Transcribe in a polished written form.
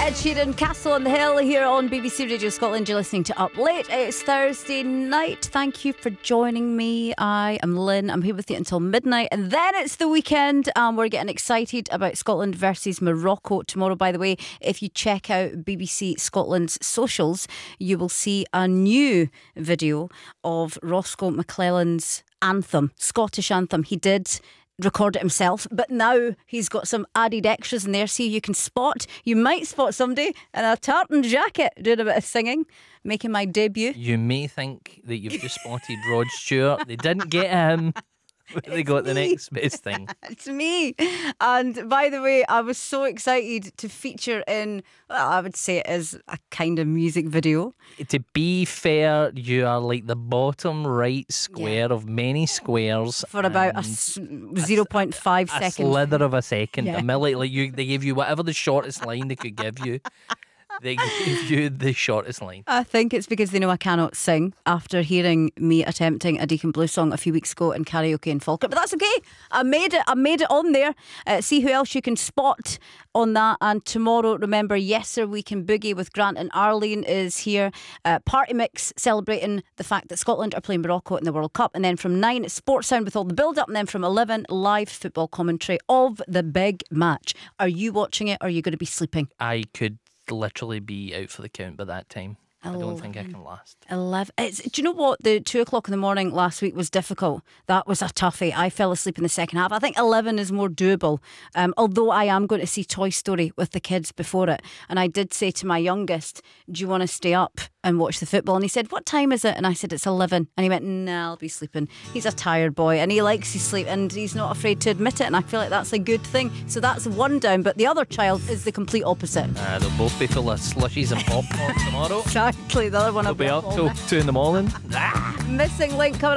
Ed Sheeran, Castle on the Hill here on BBC Radio Scotland. You're listening to Up Late. It's Thursday night. Thank you for joining me. I am Lynn. I'm here with you until midnight, and then it's the weekend. We're getting excited about Scotland versus Morocco tomorrow. By the way, if you check out BBC Scotland's socials, you will see a new video of Roscoe McClelland's anthem, Scottish anthem. He did record it himself, but now he's got some added extras in there. See, you might spot somebody in a tartan jacket doing a bit of singing, making my debut. You may think that you've just spotted Rod Stewart. They didn't get him. They got the next best thing. It's me. And by the way, I was so excited to feature in, well, I would say it is a kind of music video. To be fair, you are like the bottom right square of many squares. For about 0.5 a seconds. slither of a second. Yeah. They gave you whatever the shortest line they could give you. They gave you the shortest line. I think it's because they know I cannot sing after hearing me attempting a Deacon Blue song a few weeks ago in karaoke in Falkirk. But that's okay. I made it on there. See who else you can spot on that. And tomorrow, remember, Yes Sir We Can Boogie with Grant and Arlene is here. Party Mix celebrating the fact that Scotland are playing Morocco in the World Cup. And then from 9, it's Sports Sound with all the build-up. And then from 11, live football commentary of the big match. Are you watching it or are you going to be sleeping? I could literally be out for the count by that time. I don't think I can last. 11. Do you know what? The 2 o'clock in the morning last week was difficult. That was a toughie. I fell asleep in the second half. I think 11 is more doable. Although I am going to see Toy Story with the kids before it. And I did say to my youngest, do you want to stay up and watch the football? And he said, what time is it? And I said, it's 11. And he went, nah, I'll be sleeping. He's a tired boy and he likes his sleep and he's not afraid to admit it. And I feel like that's a good thing. So that's one down. But the other child is the complete opposite. They'll both be full of slushies and popcorn tomorrow. Exactly. The other one They'll be up till 2 in the morning. Missing link coming up.